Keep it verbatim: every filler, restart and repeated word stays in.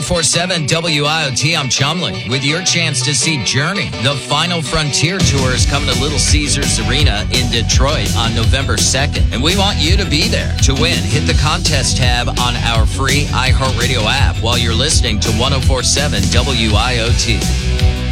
four seven W I O T, I'm Chumley, with your chance to see Journey. The Final Frontier Tour is coming to Little Caesars Arena in Detroit on November second, and we want you to be there. To win, hit the contest tab on our free iHeartRadio app while you're listening to one oh four seven W I O T.